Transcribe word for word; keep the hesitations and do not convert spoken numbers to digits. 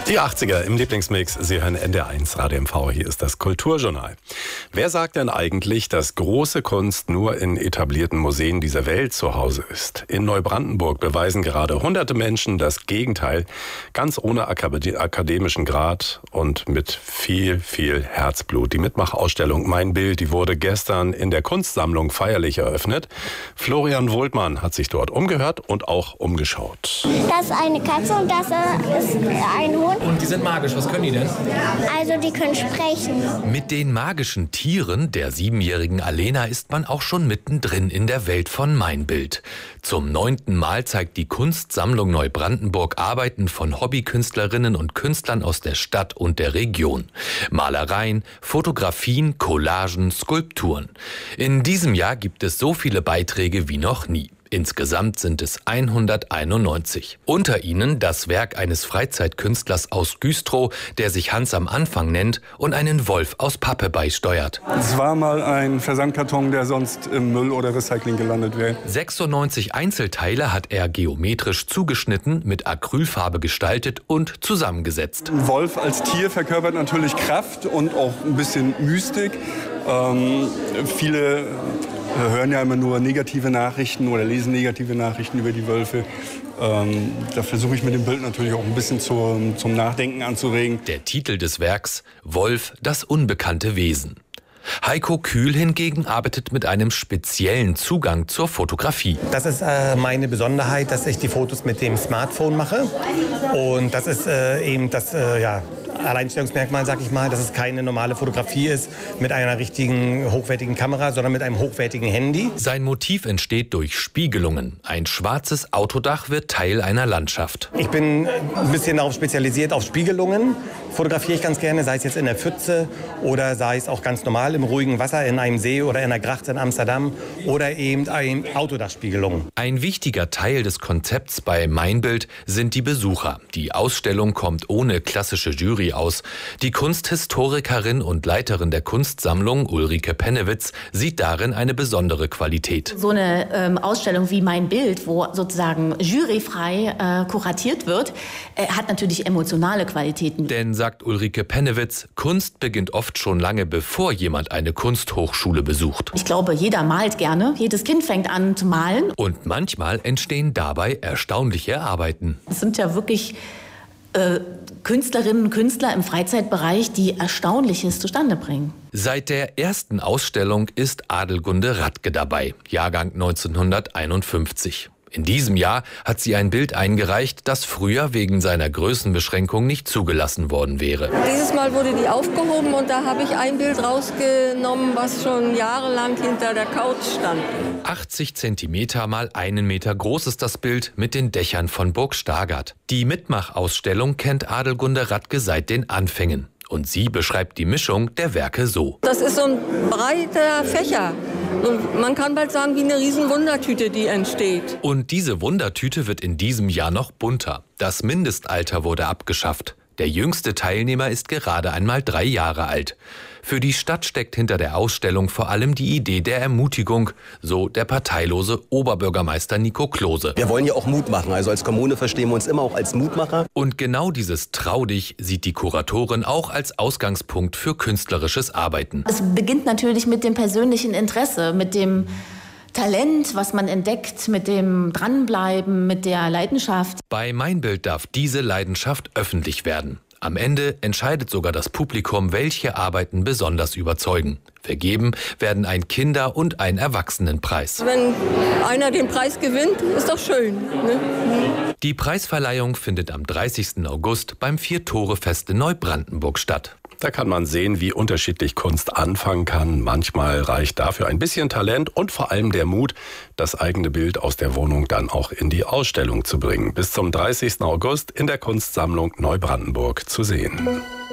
Die achtziger im Lieblingsmix. Sie hören N D R eins Radio M V. Hier ist das Kulturjournal. Wer sagt denn eigentlich, dass große Kunst nur in etablierten Museen dieser Welt zu Hause ist? In Neubrandenburg beweisen gerade hunderte Menschen das Gegenteil, ganz ohne akademischen Grad und mit viel, viel Herzblut. Die Mitmachausstellung Mein Bild, die wurde gestern in der Kunstsammlung feierlich eröffnet. Florian Wohltmann hat sich dort umgehört und auch umgeschaut. Das ist eine Katze und das ist ein Hund. Und die sind magisch. Was können die denn? Also die können sprechen. Mit den magischen Tieren der siebenjährigen Alena ist man auch schon mittendrin in der Welt von Mein Bild. Zum neunten Mal zeigt die Kunstsammlung Neubrandenburg Arbeiten von Hobbykünstlerinnen und Künstlern aus der Stadt und der Region. Malereien, Fotografien, Collagen, Skulpturen. In diesem Jahr gibt es so viele Beiträge wie noch nie. Insgesamt sind es hunderteinundneunzig. Unter ihnen das Werk eines Freizeitkünstlers aus Güstrow, der sich Hans am Anfang nennt und einen Wolf aus Pappe beisteuert. Es war mal ein Versandkarton, der sonst im Müll oder Recycling gelandet wäre. sechsundneunzig Einzelteile hat er geometrisch zugeschnitten, mit Acrylfarbe gestaltet und zusammengesetzt. Ein Wolf als Tier verkörpert natürlich Kraft und auch ein bisschen Mystik. Ähm, viele hören ja immer nur negative Nachrichten oder lesen negative Nachrichten über die Wölfe. Ähm, da versuche ich mit dem Bild natürlich auch ein bisschen zu, zum Nachdenken anzuregen. Der Titel des Werks: Wolf, das unbekannte Wesen. Heiko Kühl hingegen arbeitet mit einem speziellen Zugang zur Fotografie. Das ist äh, meine Besonderheit, dass ich die Fotos mit dem Smartphone mache. Und das ist äh, eben das äh, ja, Alleinstellungsmerkmal, sag ich mal, dass es keine normale Fotografie ist mit einer richtigen, hochwertigen Kamera, sondern mit einem hochwertigen Handy. Sein Motiv entsteht durch Spiegelungen. Ein schwarzes Autodach wird Teil einer Landschaft. Ich bin ein bisschen darauf spezialisiert, auf Spiegelungen. Fotografiere ich ganz gerne, sei es jetzt in der Pfütze oder sei es auch ganz normal im ruhigen Wasser in einem See oder in einer Gracht in Amsterdam oder eben ein Autodachspiegelung. Ein wichtiger Teil des Konzepts bei Mein Bild sind die Besucher. Die Ausstellung kommt ohne klassische Jury aus. Die Kunsthistorikerin und Leiterin der Kunstsammlung Ulrike Pennewitz sieht darin eine besondere Qualität. So eine ähm, Ausstellung wie Mein Bild, wo sozusagen juryfrei äh, kuratiert wird, äh, hat natürlich emotionale Qualitäten. Denn, sagt Ulrike Pennewitz, Kunst beginnt oft schon lange bevor jemand eine Kunsthochschule besucht. Ich glaube, jeder malt gerne. Jedes Kind fängt an zu malen. Und manchmal entstehen dabei erstaunliche Arbeiten. Es sind ja wirklich äh, Künstlerinnen und Künstler im Freizeitbereich, die Erstaunliches zustande bringen. Seit der ersten Ausstellung ist Adelgunde Radke dabei, Jahrgang neunzehnhunderteinundfünfzig. In diesem Jahr hat sie ein Bild eingereicht, das früher wegen seiner Größenbeschränkung nicht zugelassen worden wäre. Dieses Mal wurde die aufgehoben und da habe ich ein Bild rausgenommen, was schon jahrelang hinter der Couch stand. achtzig Zentimeter mal einen Meter groß ist das Bild mit den Dächern von Burg Stargard. Die Mitmachausstellung kennt Adelgunde Radke seit den Anfängen. Und sie beschreibt die Mischung der Werke so. Das ist so ein breiter Fächer. Und man kann bald sagen, wie eine riesen Wundertüte, die entsteht. Und diese Wundertüte wird in diesem Jahr noch bunter. Das Mindestalter wurde abgeschafft. Der jüngste Teilnehmer ist gerade einmal drei Jahre alt. Für die Stadt steckt hinter der Ausstellung vor allem die Idee der Ermutigung, so der parteilose Oberbürgermeister Nico Klose. Wir wollen ja auch Mut machen, also als Kommune verstehen wir uns immer auch als Mutmacher. Und genau dieses Trau dich sieht die Kuratorin auch als Ausgangspunkt für künstlerisches Arbeiten. Es beginnt natürlich mit dem persönlichen Interesse, mit dem Talent, was man entdeckt, mit dem Dranbleiben, mit der Leidenschaft. Bei Mein Bild darf diese Leidenschaft öffentlich werden. Am Ende entscheidet sogar das Publikum, welche Arbeiten besonders überzeugen. Vergeben werden ein Kinder- und ein Erwachsenenpreis. Wenn einer den Preis gewinnt, ist doch schön. Ne? Die Preisverleihung findet am dreißigsten August beim Vier-Tore-Fest in Neubrandenburg statt. Da kann man sehen, wie unterschiedlich Kunst anfangen kann. Manchmal reicht dafür ein bisschen Talent und vor allem der Mut, das eigene Bild aus der Wohnung dann auch in die Ausstellung zu bringen. Bis zum dreißigsten August in der Kunstsammlung Neubrandenburg zu sehen.